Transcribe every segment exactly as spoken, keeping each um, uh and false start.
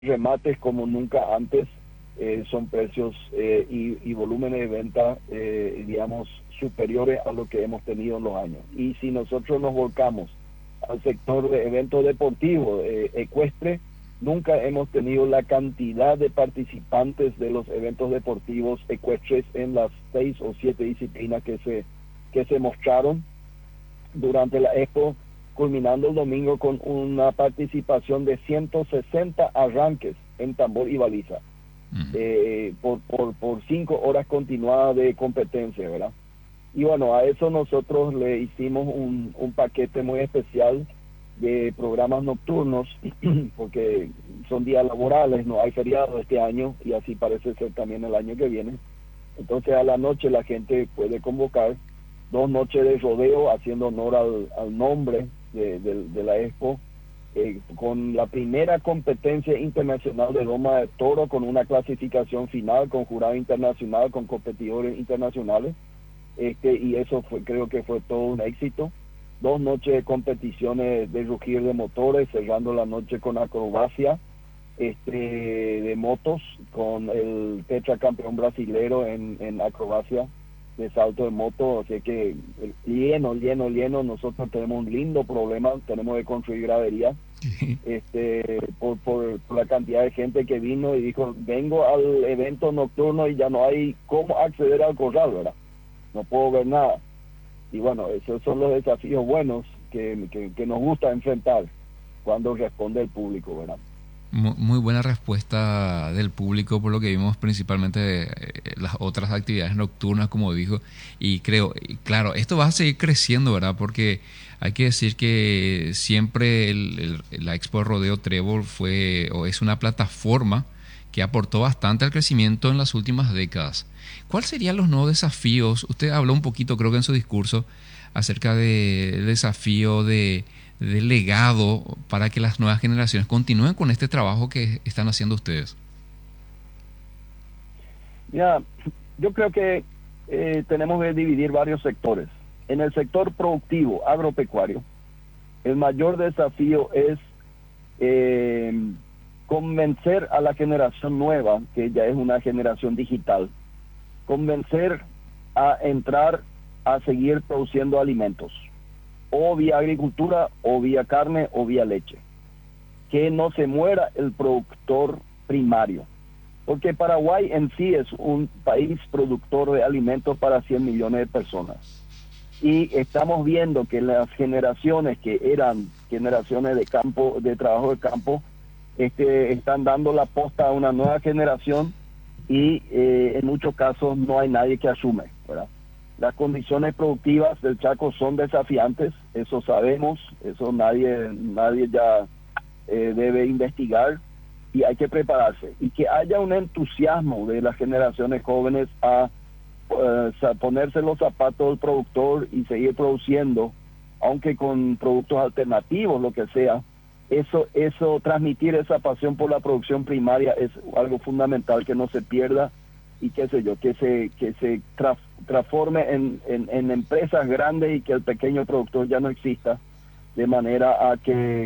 remates como nunca antes. Eh, son precios eh, y, y volúmenes de venta, eh, digamos, superiores a lo que hemos tenido en los años. Y si nosotros nos volcamos al sector de eventos deportivos, eh, ecuestre, nunca hemos tenido la cantidad de participantes de los eventos deportivos ecuestres en las seis o siete disciplinas que se, que se mostraron durante la Expo, culminando el domingo con una participación de ciento sesenta arranques en tambor y baliza. Eh, por, por, por cinco horas continuadas de competencia, ¿verdad? Y bueno, a eso nosotros le hicimos un, un paquete muy especial de programas nocturnos, porque son días laborales, no hay feriado este año, y así parece ser también el año que viene. Entonces a la noche la gente puede convocar dos noches de rodeo, haciendo honor al, al nombre de, de, de la Expo, Eh, con la primera competencia internacional de doma de toro, con una clasificación final, con jurado internacional, con competidores internacionales, este, y eso fue, creo que fue todo un éxito. Dos noches de competiciones de rugir de motores, cerrando la noche con acrobacia este, de motos, con el tetracampeón brasilero en, en acrobacia de salto de moto, así que lleno, lleno, lleno. Nosotros tenemos un lindo problema, tenemos que construir gradería, este, por, por, por la cantidad de gente que vino y dijo, vengo al evento nocturno y ya no hay cómo acceder al corral, ¿verdad? No puedo ver nada. Y bueno, esos son los desafíos buenos que, que, que nos gusta enfrentar cuando responde el público, ¿verdad? Muy buena respuesta del público por lo que vimos, principalmente eh, las otras actividades nocturnas, como dijo, y creo, y claro, esto va a seguir creciendo, ¿verdad? Porque hay que decir que siempre el, el, la Expo Rodeo Trébol fue o es una plataforma que aportó bastante al crecimiento en las últimas décadas. ¿Cuáles serían los nuevos desafíos? Usted habló un poquito, creo que en su discurso, acerca del desafío de de legado para que las nuevas generaciones continúen con este trabajo que están haciendo ustedes. Ya, yo creo que eh, tenemos que dividir varios sectores. En el sector productivo, agropecuario, el mayor desafío es eh, convencer a la generación nueva, que ya es una generación digital, convencer a entrar a seguir produciendo alimentos, o vía agricultura, o vía carne, o vía leche. Que no se muera el productor primario. Porque Paraguay en sí es un país productor de alimentos para cien millones de personas. Y estamos viendo que las generaciones que eran generaciones de campo, de trabajo de campo, este, están dando la posta a una nueva generación y eh, en muchos casos no hay nadie que asume, ¿verdad? Las condiciones productivas del Chaco son desafiantes, eso sabemos, eso nadie, nadie ya eh, debe investigar, y hay que prepararse. Y que haya un entusiasmo de las generaciones jóvenes a, uh, a ponerse los zapatos del productor y seguir produciendo, aunque con productos alternativos, lo que sea. Eso, eso, transmitir esa pasión por la producción primaria es algo fundamental, que no se pierda, y qué sé yo, que se que se tra, transforme en, en, en empresas grandes, y que el pequeño productor ya no exista, de manera a que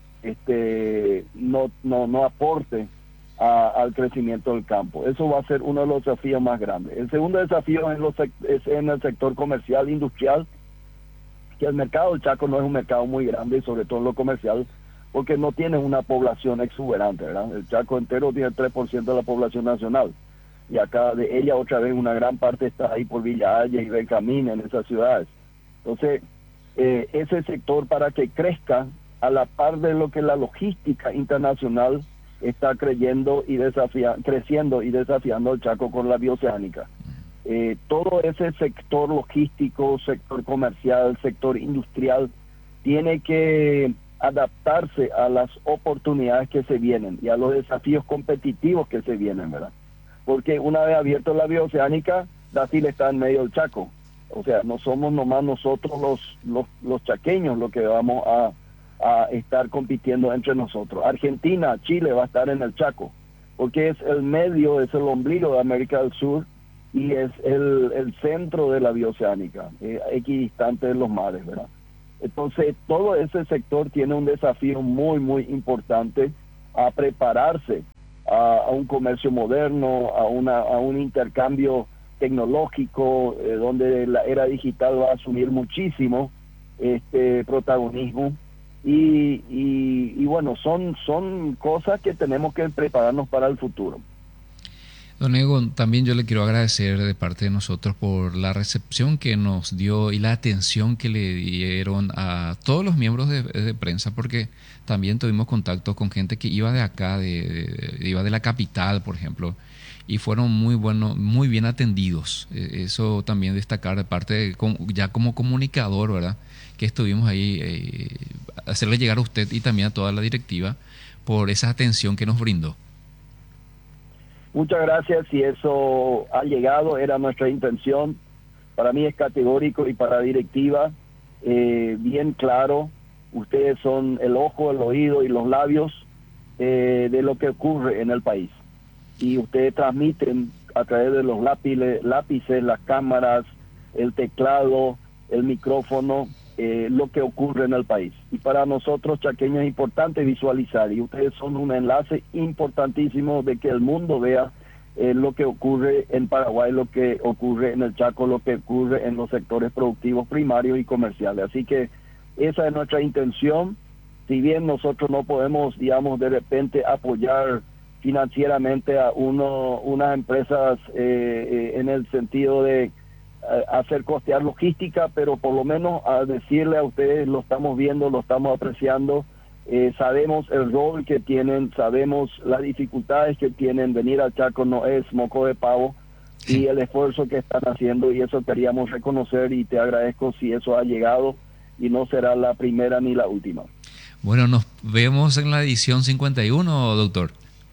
este no no no aporte a, al crecimiento del campo. Eso va a ser uno de los desafíos más grandes. El segundo desafío es, los, es en el sector comercial, industrial, que el mercado del Chaco no es un mercado muy grande, sobre todo en lo comercial, porque no tiene una población exuberante, ¿verdad? El Chaco entero tiene el tres por ciento de la población nacional, y acá de ella otra vez una gran parte está ahí por Villa Haya y Benjamín, en esas ciudades. Entonces, eh, ese sector, para que crezca a la par de lo que la logística internacional está creyendo y desafía, creciendo y desafiando el Chaco con la bioceánica. Eh, todo ese sector logístico, sector comercial, sector industrial, tiene que adaptarse a las oportunidades que se vienen y a los desafíos competitivos que se vienen, ¿verdad? Porque una vez abierto la bioceánica, Brasil está en medio del Chaco. O sea, no somos nomás nosotros los, los, los chaqueños los que vamos a, a estar compitiendo entre nosotros. Argentina, Chile va a estar en el Chaco, porque es el medio, es el ombligo de América del Sur, y es el, el centro de la bioceánica, eh, equidistante de los mares, ¿verdad? Entonces, todo ese sector tiene un desafío muy, muy importante, a prepararse a, a un comercio moderno, a, una, a un intercambio tecnológico, eh, donde la era digital va a asumir muchísimo este protagonismo. Y, y, y bueno, son, son cosas que tenemos que prepararnos para el futuro. Don Egon, también yo le quiero agradecer de parte de nosotros por la recepción que nos dio y la atención que le dieron a todos los miembros de, de prensa, porque también tuvimos contacto con gente que iba de acá, de, de, iba de la capital, por ejemplo, y fueron muy buenos, muy bien atendidos. Eso también destacar de parte de, ya como comunicador, ¿verdad? Que estuvimos ahí, eh, hacerle llegar a usted y también a toda la directiva por esa atención que nos brindó. Muchas gracias, si eso ha llegado, era nuestra intención. Para mí es categórico y para la directiva eh, bien claro. Ustedes son el ojo, el oído y los labios eh, de lo que ocurre en el país. Y ustedes transmiten a través de los lápices, lápices las cámaras, el teclado, el micrófono, eh, lo que ocurre en el país. Y para nosotros chaqueños es importante visualizar, y ustedes son un enlace importantísimo de que el mundo vea eh, lo que ocurre en Paraguay, lo que ocurre en el Chaco, lo que ocurre en los sectores productivos primarios y comerciales. Así que esa es nuestra intención. Si bien nosotros no podemos, digamos, de repente apoyar financieramente a uno, unas empresas eh, eh, en el sentido de hacer costear logística, pero por lo menos a decirle a ustedes, lo estamos viendo, lo estamos apreciando, eh, sabemos el rol que tienen, sabemos las dificultades que tienen, venir al Chaco no es moco de pavo, sí. Y el esfuerzo que están haciendo, y eso queríamos reconocer, y te agradezco si eso ha llegado, y no será la primera ni la última. Bueno, nos vemos en la edición cincuenta y uno, doctor.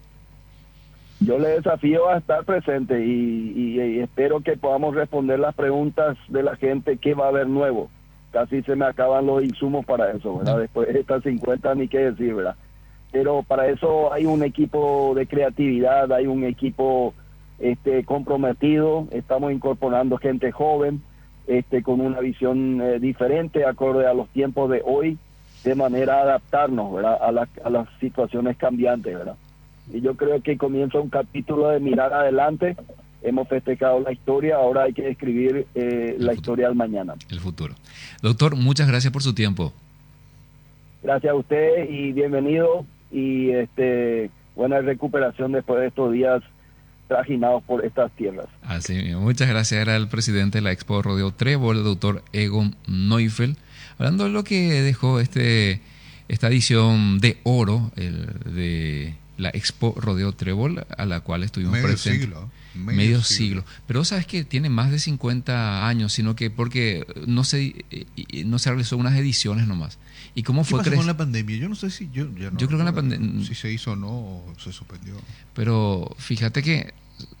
Yo le desafío a estar presente y, y, y espero que podamos responder las preguntas de la gente. ¿Qué va a haber nuevo? Casi se me acaban los insumos para eso, ¿verdad? Después de estas cincuenta ni qué decir, ¿verdad? Pero para eso hay un equipo de creatividad, hay un equipo este comprometido, estamos incorporando gente joven, este con una visión eh, diferente, acorde a los tiempos de hoy, de manera a adaptarnos, ¿verdad? A, la, a las situaciones cambiantes, ¿verdad? Y yo creo que comienza un capítulo de mirar adelante. Hemos festejado la historia, ahora hay que escribir eh, la futuro. Historia del mañana. El futuro. Doctor, muchas gracias por su tiempo. Gracias a usted y bienvenido. Y este buena recuperación después de estos días trajinados por estas tierras. Así mismo. Muchas gracias. Era el presidente de la Expo Rodeo Trébol, el doctor Egon Neufeld, hablando de lo que dejó este esta edición de oro el, de la Expo Rodeo Trébol, a la cual estuvimos medio presentes. Siglo, medio, medio siglo. siglo. Pero sabes que tiene más de cincuenta años, sino que porque no se no se realizó unas ediciones nomás. ¿Y cómo ¿Qué fue pasó con la pandemia? Yo no sé si yo, ya no yo creo que la pandemia si se hizo o no, o se suspendió. Pero fíjate que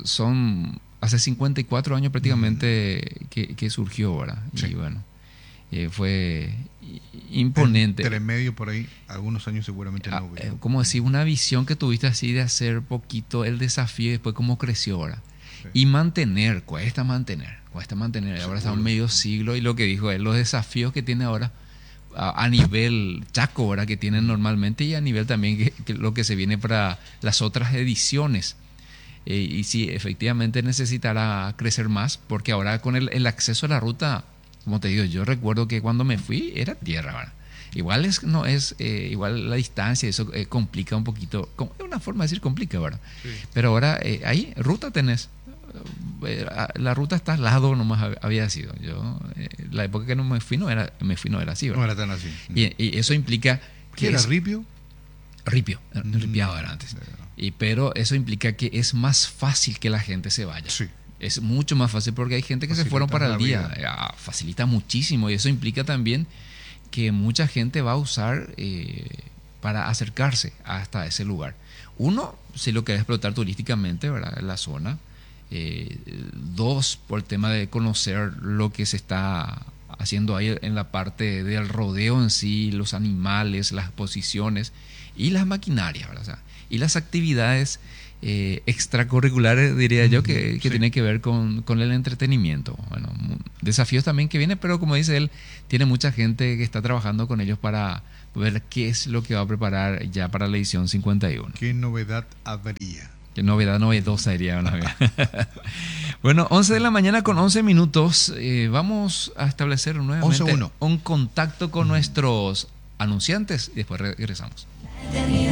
son hace cincuenta y cuatro años prácticamente mm. que, que surgió, ¿verdad? Sí. Y bueno, eh, fue imponente. Entre medio por ahí, algunos años seguramente no hubo. Eh, como decir, una visión que tuviste así de hacer poquito el desafío y después cómo creció ahora. Sí. Y mantener, cuesta mantener, cuesta mantener. Seguro. Ahora estamos medio siglo y lo que dijo él, los desafíos que tiene ahora a, a nivel Chaco, ¿verdad? Que tienen normalmente, y a nivel también que, que lo que se viene para las otras ediciones. Eh, y sí, efectivamente necesitará crecer más, porque ahora con el, el acceso a la ruta, como te digo, yo recuerdo que cuando me fui era tierra, ¿verdad? Igual es, no es, eh, igual la distancia, eso eh, complica un poquito, es una forma de decir complica, ¿verdad? Sí. Pero ahora eh, ahí, ruta tenés, eh, la ruta está al lado nomás había sido. Yo, eh, la época que no me fui no era, me fui no era así, ¿verdad? No era tan así. Y, y eso implica que ¿Qué era es, Ripio? Ripio, mm, ripiado era antes. Y, pero eso implica que es más fácil que la gente se vaya. Sí. Es mucho más fácil porque hay gente que facilita se fueron para el día. Ah, facilita muchísimo, y eso implica también que mucha gente va a usar eh, para acercarse hasta ese lugar. Uno, si lo querés explotar turísticamente, ¿verdad? La zona. Eh, dos, por el tema de conocer lo que se está haciendo ahí en la parte del rodeo en sí, los animales, las exposiciones. y las maquinarias, ¿verdad? O sea, y las actividades eh, extracurriculares, diría yo, que, que Sí. tienen que ver con, con el entretenimiento. Bueno, desafíos también que vienen, pero como dice él, tiene mucha gente que está trabajando con ellos para ver qué es lo que va a preparar ya para la edición cincuenta y uno. ¿Qué novedad habría? Qué novedad novedosa diría una vez. Bueno, once de la mañana con once minutos. Eh, vamos a establecer nuevamente once uno. un contacto con nuestros anunciantes y después regresamos.